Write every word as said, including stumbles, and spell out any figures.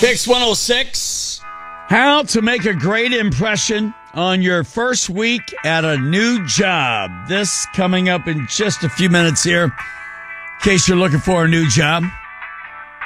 Pix one oh six. How to make a great impression on your first week at a new job. This coming up in just a few minutes here, in case you're looking for a new job.